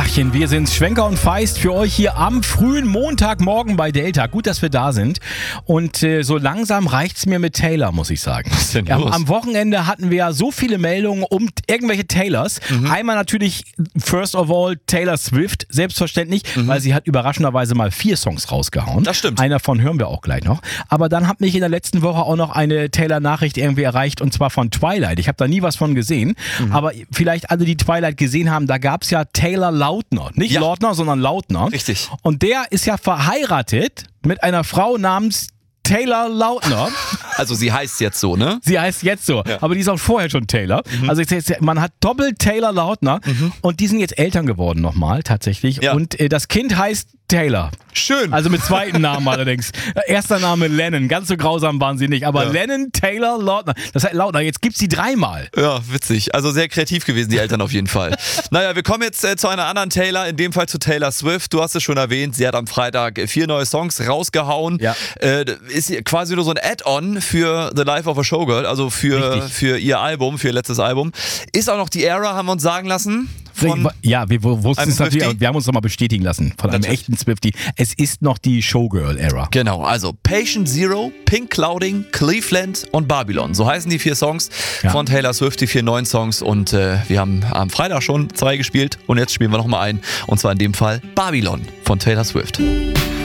Tachchen, wir sind Schwenker und Feist für euch hier am frühen Montagmorgen bei Delta. Gut, dass wir da sind. Und so langsam reicht's mir mit Taylor, muss ich sagen. Was ist denn los? Am Wochenende hatten wir ja so viele Meldungen um irgendwelche Taylors. Einmal natürlich, first of all, Taylor Swift, selbstverständlich, weil sie hat überraschenderweise mal 4 Songs rausgehauen. Das stimmt. Einer davon hören wir auch gleich noch. Aber dann hat mich in der letzten Woche auch noch eine Taylor-Nachricht irgendwie erreicht, und zwar von Twilight. Ich habe da nie was von gesehen, aber vielleicht alle, die Twilight gesehen haben, da gab es ja Taylor Lautner. Nicht Lautner, sondern Lautner. Richtig. Und der ist ja verheiratet mit einer Frau namens Taylor Lautner. Also sie heißt jetzt so, ne? Sie heißt jetzt so, aber die ist auch vorher schon Taylor. Also man hat doppelt Taylor Lautner und die sind jetzt Eltern geworden nochmal tatsächlich. Ja. Und das Kind heißt Taylor. Schön. Also mit zweiten Namen allerdings. Erster Name Lennon, ganz so grausam waren sie nicht. Aber Lennon, Taylor, Lautner. Das heißt Lautner, jetzt gibt's die 3-mal. Ja, witzig. Also sehr kreativ gewesen, die Eltern auf jeden Fall. Naja, wir kommen jetzt zu einer anderen Taylor, in dem Fall zu Taylor Swift. Du hast es schon erwähnt, sie hat am Freitag 4 neue Songs rausgehauen. Ja. Ist quasi nur so ein Add-on für The Life of a Showgirl, also für ihr Album, für ihr letztes Album. Ist auch noch die Era, haben wir uns sagen lassen. Ja, wir wussten es natürlich, wir haben uns nochmal bestätigen lassen von einem echten Swiftie. Es ist noch die Showgirl-Era. Genau, also Patient Zero, Pink Clouding, Cleveland und Babylon. So heißen die 4 Songs von Taylor Swift, die 4 neuen Songs. Und wir haben am Freitag schon 2 gespielt und jetzt spielen wir nochmal einen. Und zwar in dem Fall Babylon von Taylor Swift.